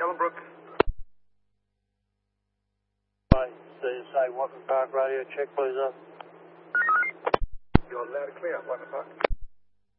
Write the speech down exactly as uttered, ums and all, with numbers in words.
Bolingbroke. C S A, Watton Park radio check, please up. You're loud and clear, Watton Park.